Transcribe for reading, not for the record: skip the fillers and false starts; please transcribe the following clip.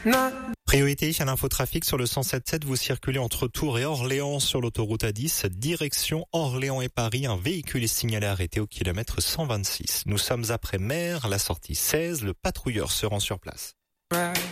Priorité à l'infotrafic sur le 107.7, vous circulez entre Tours et Orléans sur l'autoroute A10, direction Orléans et Paris. Un véhicule est signalé arrêté au kilomètre 126. Nous sommes après Mer, la sortie 16, le patrouilleur se rend sur place.